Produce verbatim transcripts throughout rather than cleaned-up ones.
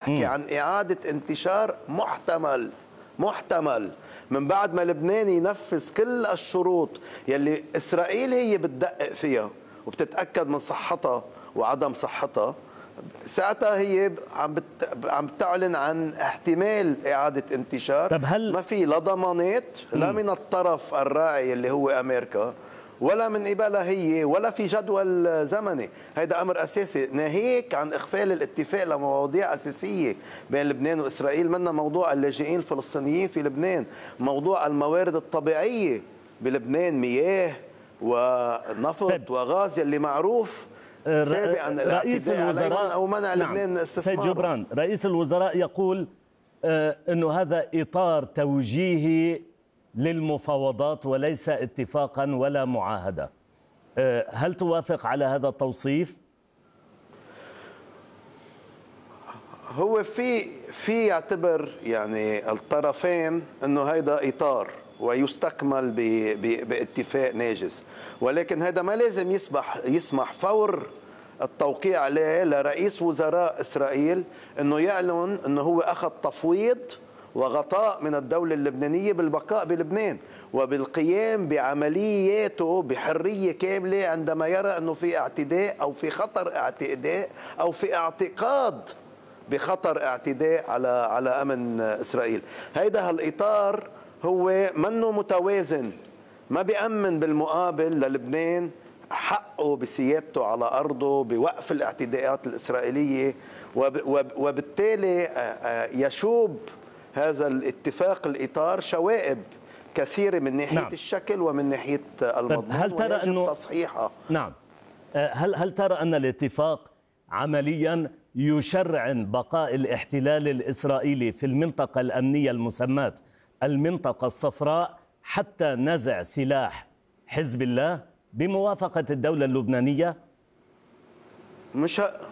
بتحكي عن إعادة انتشار محتمل محتمل من بعد ما لبنان ينفذ كل الشروط يلي إسرائيل هي بتدقق فيها وبتتأكد من صحتها وعدم صحتها. ساعتها هي عم بت... عم بتعلن عن احتمال إعادة انتشار. طب هل ما في لا ضمانات لا من الطرف الراعي اللي هو أمريكا ولا من قبلها هي ولا في جدول زمني. هيدا أمر أساسي ناهيك عن إغفال الاتفاق لمواضيع أساسية بين لبنان وإسرائيل، منها موضوع اللاجئين الفلسطينيين في لبنان، موضوع الموارد الطبيعية بلبنان، مياه ونفط طيب. وغاز يلي معروف سابقا رئيس الوزراء أو منع نعم. لبنان استثمار. سيد جبران، رئيس الوزراء يقول آه أنه هذا إطار توجيهي للمفاوضات وليس اتفاقا ولا معاهدة. آه هل توافق على هذا التوصيف؟ هو في في يعتبر يعني الطرفين انه هيدا اطار ويستكمل باتفاق ناجز، ولكن هذا ما لازم يسمح يسمح فور التوقيع عليه لرئيس وزراء إسرائيل أنه يعلن أنه هو أخذ تفويض وغطاء من الدولة اللبنانية بالبقاء بلبنان وبالقيام بعملياته بحرية كاملة عندما يرى أنه في اعتداء أو في خطر اعتداء أو في اعتقاد بخطر اعتداء على على أمن إسرائيل. هيدا هالإطار هو منه متوازن، ما بيأمن بالمقابل للبنان حقه بسيادته على أرضه بوقف الاعتداءات الإسرائيلية، وبالتالي يشوب هذا الاتفاق الإطار شوائب كثيرة من ناحية نعم. الشكل ومن ناحية المضمون، هل ترى أنه تصحيحها. نعم هل هل ترى أن الاتفاق عمليا يشرعن بقاء الاحتلال الإسرائيلي في المنطقة الأمنية المسماة المنطقة الصفراء حتى نزع سلاح حزب الله بموافقة الدولة اللبنانية؟ مش ه...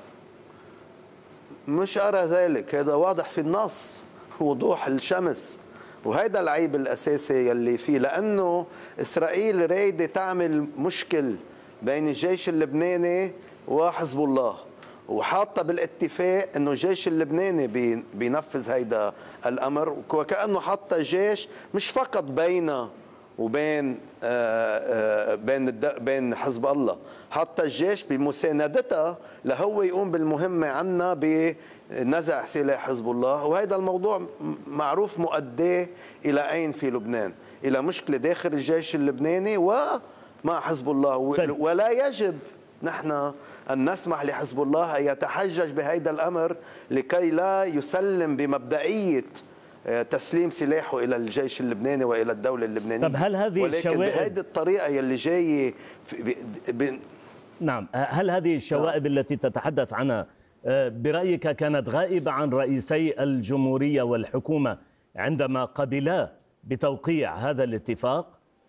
مش أرى ذلك، هذا واضح في النص وضوح الشمس، وهذا العيب الأساسي يلي فيه، لأنه إسرائيل رايدة تعمل مشكل بين الجيش اللبناني وحزب الله، وحاطة بالاتفاق انه الجيش اللبناني بينفذ هيدا الامر، وكأنه حاطة الجيش مش فقط بينه وبين آآ آآ بين بين حزب الله، حتى الجيش بمساندتها لهو يقوم بالمهمة عنا بنزع سلاح حزب الله. وهذا الموضوع معروف مؤداه إلى أين في لبنان، إلى مشكلة داخل الجيش اللبناني ومع حزب الله، ولا يجب نحن أن نسمح لحزب الله أن يتحجج بهذا الأمر لكي لا يسلم بمبدئية تسليم سلاحه إلى الجيش اللبناني وإلى الدولة اللبنانية. طب هل هذه ولكن الشوائب بهذه الطريقة يلي جاي ب... ب... نعم هل هذه الشوائب نعم. التي تتحدث عنها برأيك كانت غائبة عن رئيسي الجمهورية والحكومة عندما قبلا بتوقيع هذا الاتفاق؟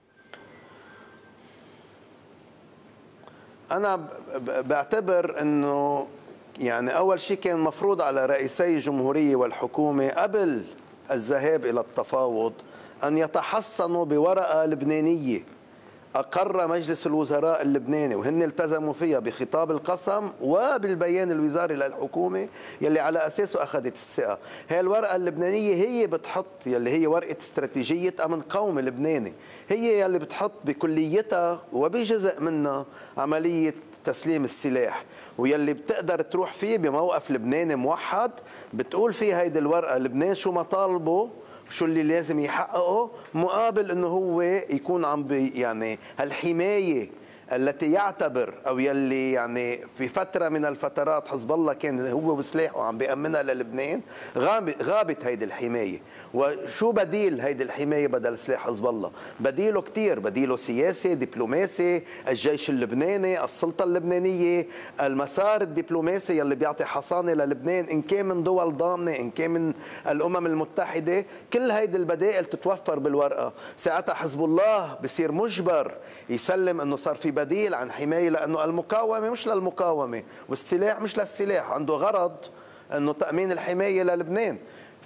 أنا بعتبر أنه يعني أول شيء كان مفروض على رئيسي الجمهورية والحكومة قبل الذهاب إلى التفاوض أن يتحصنوا بورقة لبنانية أقر مجلس الوزراء اللبناني وهن التزموا فيها بخطاب القسم وبالبيان الوزاري للحكومة يلي على أساسه أخذت الثقة. هي الورقة اللبنانية هي بتحط يلي هي ورقة استراتيجية أمن قومي لبناني، هي يلي بتحط بكليتها وبجزء منها عملية تسليم السلاح، ويلي بتقدر تروح فيه بموقف لبناني موحد بتقول فيه هيدي الورقة لبنان شو مطالبه شو اللي لازم يحققه مقابل انه هو يكون عم بي يعني هالحمايه التي يعتبر او يلي يعني في فتره من الفترات حزب الله كان هو وسلاحه عم بيأمنها للبنان، غابت هيدي الحمايه. وشو بديل هيدي الحمايه بدل سلاح حزب الله؟ بديله كتير، بديله سياسي دبلوماسي، الجيش اللبناني، السلطه اللبنانيه، المسار الدبلوماسي يلي بيعطي حصانه للبنان ان كان من دول ضامنه ان كان من الامم المتحده. كل هيدي البدائل تتوفر بالورقه، ساعتها حزب الله بصير مجبر يسلم انه صار في بديل عن حمايه، لانه المقاومه مش للمقاومه والسلاح مش للسلاح، عنده غرض انه تامين الحمايه للبنان.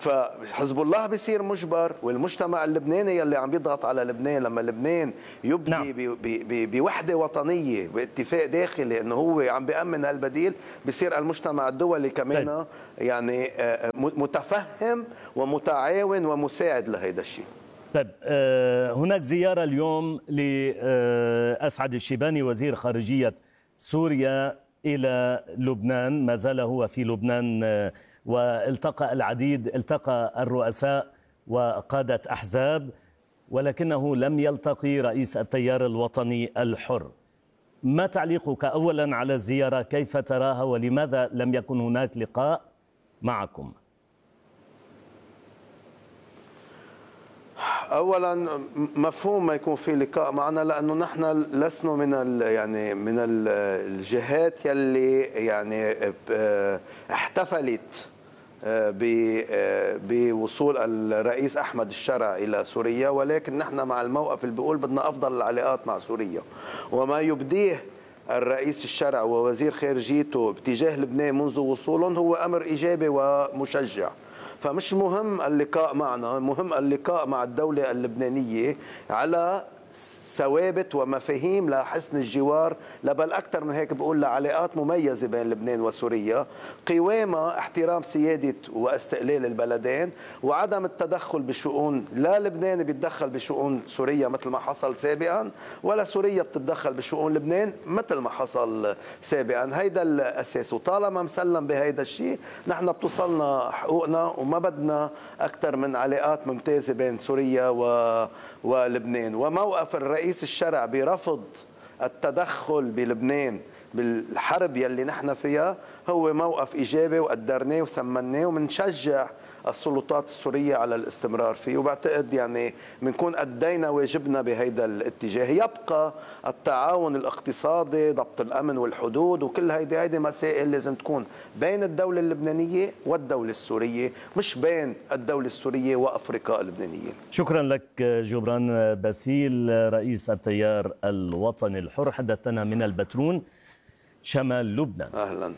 فحزب الله بيصير مجبر، والمجتمع اللبناني اللي عم بيضغط على لبنان لما لبنان يبدي نعم. بوحدة وطنية باتفاق داخلي انه هو عم بيأمن هالبديل، بيصير المجتمع الدولي كمان يعني متفهم ومتعاون ومساعد لهيدا الشيء. طيب هناك زيارة اليوم لأسعد الشيباني وزير خارجية سوريا إلى لبنان، ما زال هو في لبنان، والتقى العديد، التقى الرؤساء وقادة أحزاب، ولكنه لم يلتقي رئيس التيار الوطني الحر. ما تعليقك أولا على الزيارة؟ كيف تراها ولماذا لم يكن هناك لقاء معكم؟ اولا مفهوم ما يكون في لقاء معنا، لانه نحن لسنا من ال يعني من الجهات يلي يعني احتفلت بوصول الرئيس احمد الشرع الى سوريا، ولكن نحن مع الموقف اللي بيقول بدنا افضل العلاقات مع سوريا، وما يبديه الرئيس الشرع ووزير خارجيته باتجاه لبنان منذ وصولهم هو امر ايجابي ومشجع. فمش مهم اللقاء معنا، مهم اللقاء مع الدولة اللبنانية على ثوابت ومفاهيم لحسن الجوار، بل أكثر من هيك بقول لعلاقات مميزة بين لبنان وسوريا، قوامها احترام سيادة واستقلال البلدين، وعدم التدخل بشؤون، لا لبنان بيتدخل بشؤون سوريا مثل ما حصل سابقا، ولا سوريا بتتدخل بشؤون لبنان مثل ما حصل سابقا. هيدا الأساس، وطالما مسلم بهيدا الشيء نحن بتوصلنا حقوقنا، وما بدنا أكثر من علاقات ممتازة بين سوريا و... ولبنان. وموقف الرئيس الشرع برفض التدخل بلبنان بالحرب يلي نحن فيها هو موقف إيجابي، وقدرناه وثمناه، ومنشجع السلطات السورية على الاستمرار فيه، وبعتقد يعني بنكون أدينا واجبنا بهيدا الاتجاه. يبقى التعاون الاقتصادي، ضبط الأمن والحدود، وكل هيدي هيدي مسائل لازم تكون بين الدولة اللبنانية والدولة السورية، مش بين الدولة السورية وأفريقيا اللبنانية. شكرا لك جبران باسيل رئيس التيار الوطني الحر، حدثنا من البترون شمال لبنان. أهلا.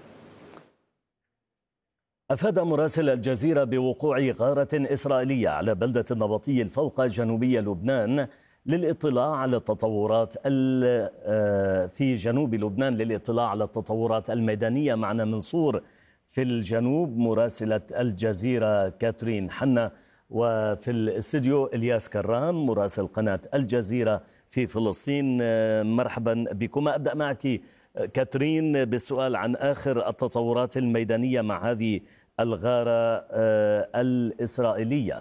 أفاد مراسل الجزيرة بوقوع غارة إسرائيلية على بلدة النبطي الفوقى جنوبي لبنان للاطلاع على التطورات في جنوب لبنان للاطلاع على التطورات الميدانية. معنا من صور في الجنوب مراسلة الجزيرة كاترين حنا، وفي الاستديو إلياس كرام مراسل قناة الجزيرة في فلسطين. مرحبا بكم. أبدأ معك كاترين بالسؤال عن آخر التطورات الميدانية مع هذه الغارة الإسرائيلية.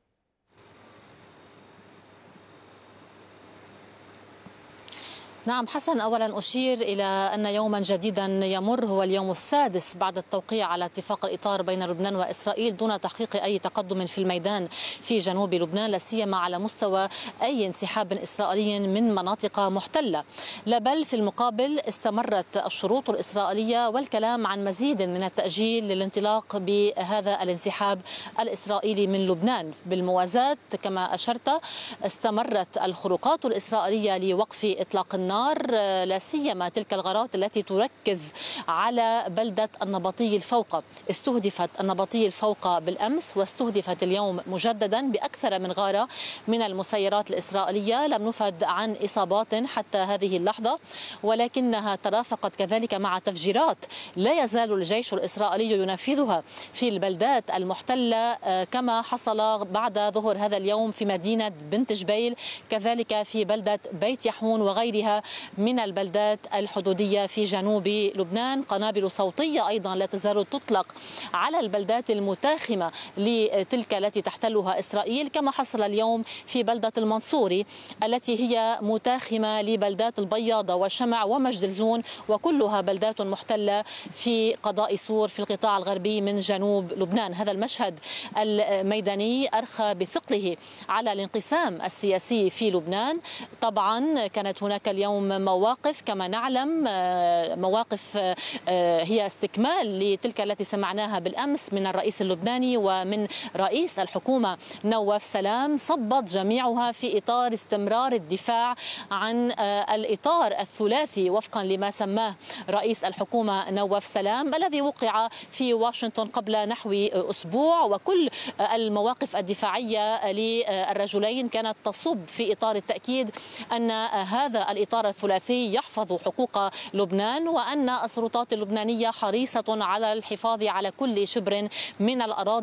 نعم حسن، أولا أشير إلى أن يوما جديدا يمر، هو اليوم السادس بعد التوقيع على اتفاق الإطار بين لبنان وإسرائيل دون تحقيق أي تقدم في الميدان في جنوب لبنان، لا سيما على مستوى أي انسحاب إسرائيلي من مناطق محتلة. لا بل في المقابل استمرت الشروط الإسرائيلية والكلام عن مزيد من التأجيل للانطلاق بهذا الانسحاب الإسرائيلي من لبنان. بالموازاة كما أشرت استمرت الخروقات الإسرائيلية لوقف إطلاق النار، لا سيما تلك الغارات التي تركز على بلدة النبطي الفوقى. استهدفت النبطي الفوقى بالأمس، واستهدفت اليوم مجددا بأكثر من غارة من المسيرات الإسرائيلية. لم نفد عن إصابات حتى هذه اللحظة، ولكنها ترافقت كذلك مع تفجيرات لا يزال الجيش الإسرائيلي ينفذها في البلدات المحتلة، كما حصل بعد ظهر هذا اليوم في مدينة بنت جبيل، كذلك في بلدة بيت يحون وغيرها من البلدات الحدودية في جنوب لبنان. قنابل صوتية أيضا لا تزال تطلق على البلدات المتاخمة لتلك التي تحتلها إسرائيل، كما حصل اليوم في بلدة المنصوري التي هي متاخمة لبلدات البياضة وشمع ومجد الزون، وكلها بلدات محتلة في قضاء سور في القطاع الغربي من جنوب لبنان. هذا المشهد الميداني أرخى بثقله على الانقسام السياسي في لبنان. طبعا كانت هناك اليوم اليوم مواقف كما نعلم، مواقف هي استكمال لتلك التي سمعناها بالأمس من الرئيس اللبناني ومن رئيس الحكومة نواف سلام، صبت جميعها في إطار استمرار الدفاع عن الإطار الثلاثي وفقا لما سماه رئيس الحكومة نواف سلام الذي وقع في واشنطن قبل نحو أسبوع. وكل المواقف الدفاعية للرجلين كانت تصب في إطار التأكيد أن هذا الإطار الثلاثي يحفظ حقوق لبنان، وأن السلطات اللبنانية حريصة على الحفاظ على كل شبر من الأراضي